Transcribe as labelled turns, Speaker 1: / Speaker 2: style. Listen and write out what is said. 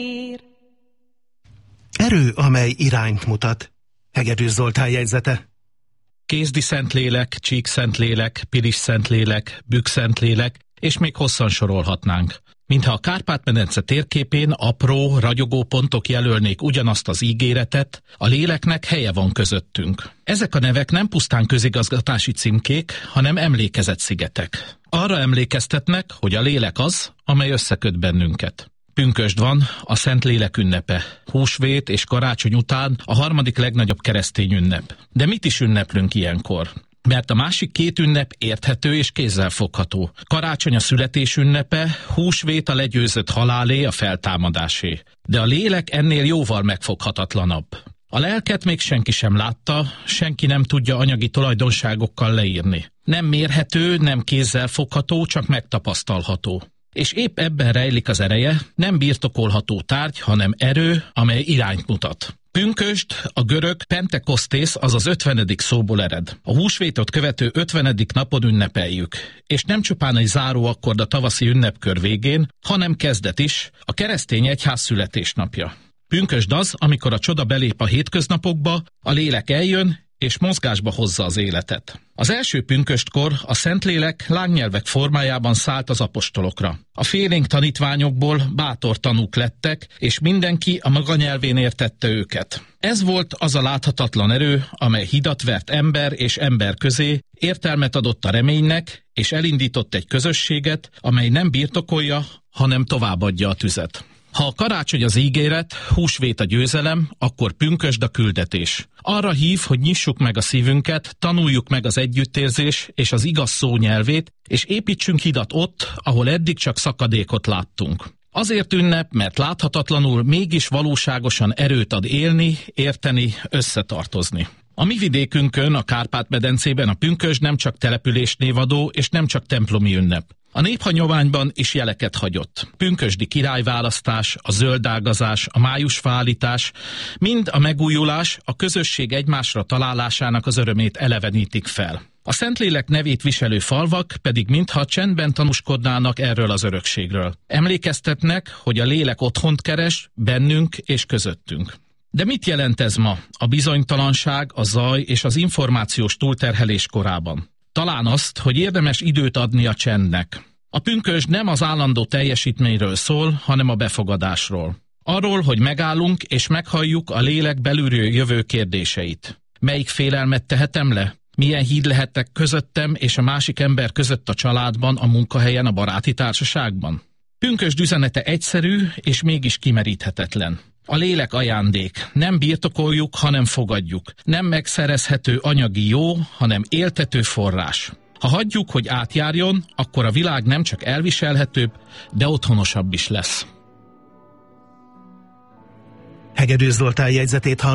Speaker 1: Erő, amely irányt mutat. Hegedűs Zoltán jegyzete.
Speaker 2: Kézdi Szentlélek, Csíkszentlélek, Pilis Szentlélek, Bükk Szentlélek, és még hosszan sorolhatnánk. Mintha a Kárpát-medence térképén apró, ragyogó pontok jelölnék ugyanazt az ígéretet, a léleknek helye van közöttünk. Ezek a nevek nem pusztán közigazgatási címkék, hanem emlékezetszigetek. Arra emlékeztetnek, hogy a lélek az, amely összeköt bennünket. Pünkösd van, a Szentlélek ünnepe. Húsvét és karácsony után a harmadik legnagyobb keresztény ünnep. De mit is ünneplünk ilyenkor? Mert a másik két ünnep érthető és kézzelfogható. Karácsony a születés ünnepe, húsvét a legyőzött halálé, a feltámadásé. De a lélek ennél jóval megfoghatatlanabb. A lelket még senki sem látta, senki nem tudja anyagi tulajdonságokkal leírni. Nem mérhető, nem kézzelfogható, csak megtapasztalható. És épp ebben rejlik az ereje, nem birtokolható tárgy, hanem erő, amely irányt mutat. Pünkösd, a görög Pentekosztész, azaz 50. szóból ered. A húsvétot követő 50. napon ünnepeljük. És nem csupán egy záróakkord a tavaszi ünnepkör végén, hanem kezdet is, a keresztény egyház születésnapja. Pünkösd az, amikor a csoda belép a hétköznapokba, a lélek eljön, és mozgásba hozza az életet. Az első pünköstkor a Szentlélek lángnyelvek formájában szállt az apostolokra. A félénk tanítványokból bátor tanúk lettek, és mindenki a maga nyelvén értette őket. Ez volt az a láthatatlan erő, amely hidat vert ember és ember közé, értelmet adott a reménynek, és elindított egy közösséget, amely nem birtokolja, hanem továbbadja a tüzet. Ha a karácsony az ígéret, húsvét a győzelem, akkor pünkösd a küldetés. Arra hív, hogy nyissuk meg a szívünket, tanuljuk meg az együttérzés és az igaz szó nyelvét, és építsünk hidat ott, ahol eddig csak szakadékot láttunk. Azért ünnep, mert láthatatlanul mégis valóságosan erőt ad élni, érteni, összetartozni. A mi vidékünkön, a Kárpát-medencében a pünkösd nem csak településnévadó és nem csak templomi ünnep. A néphagyományban is jeleket hagyott. Pünkösdi királyválasztás, a zöldágazás, a májusfaállítás, mind a megújulás, a közösség egymásra találásának az örömét elevenítik fel. A Szentlélek nevét viselő falvak pedig mintha csendben tanúskodnának erről az örökségről. Emlékeztetnek, hogy a lélek otthont keres bennünk és közöttünk. De mit jelent ez ma, a bizonytalanság, a zaj és az információs túlterhelés korában? Talán azt, hogy érdemes időt adni a csendnek. A pünkösd nem az állandó teljesítményről szól, hanem a befogadásról. Arról, hogy megállunk és meghalljuk a lélek belülről jövő kérdéseit. Melyik félelmet tehetem le? Milyen híd lehetek közöttem és a másik ember között a családban, a munkahelyen, a baráti társaságban? Pünkösd üzenete egyszerű és mégis kimeríthetetlen. A lélek ajándék. Nem birtokoljuk, hanem fogadjuk. Nem megszerezhető anyagi jó, hanem éltető forrás. Ha hagyjuk, hogy átjárjon, akkor a világ nem csak elviselhetőbb, de otthonosabb is lesz.
Speaker 1: Hegedűs Zoltán jegyzetét